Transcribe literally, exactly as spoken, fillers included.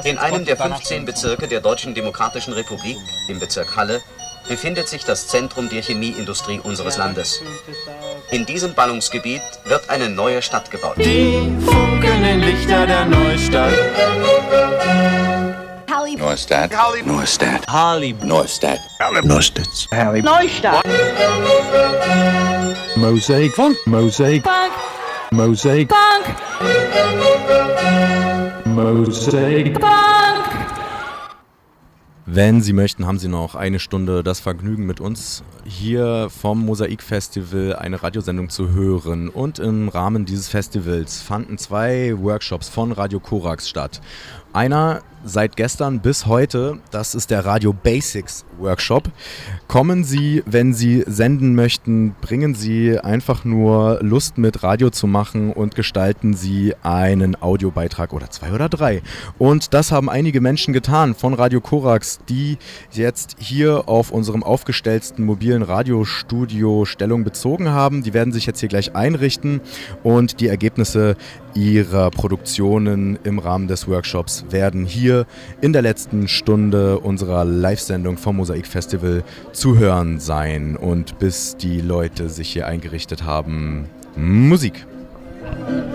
In einem der fünfzehn Bezirke der Deutschen Demokratischen Republik, im Bezirk Halle, befindet sich das Zentrum der Chemieindustrie unseres Landes. In diesem Ballungsgebiet wird eine neue Stadt gebaut. Die funkelnden Lichter der Neustadt. Halli. Neustadt. Halli. Neustadt. Halli. Neustadt. Neustadt. Halli. Neustadt. Mosaik Funk. Mosaik Funk. Mosaik Funk. Mosaik Funk. Wenn Sie möchten, haben Sie noch eine Stunde das Vergnügen, mit uns hier vom Mosaik-Festival eine Radiosendung zu hören. Und im Rahmen dieses Festivals fanden zwei Workshops von Radio Korax statt. Einer seit gestern bis heute, das ist der Radio Basics Workshop. Kommen Sie, wenn Sie senden möchten, bringen Sie einfach nur Lust mit Radio zu machen und gestalten Sie einen Audiobeitrag oder zwei oder drei. Und das haben einige Menschen getan von Radio Korax, die jetzt hier auf unserem aufgestellten mobilen Radiostudio Stellung bezogen haben. Die werden sich jetzt hier gleich einrichten und die Ergebnisse ihrer Produktionen im Rahmen des Workshops werden hier in der letzten Stunde unserer Live-Sendung vom Mosaik-Festival zu hören sein. Und bis die Leute sich hier eingerichtet haben, Musik.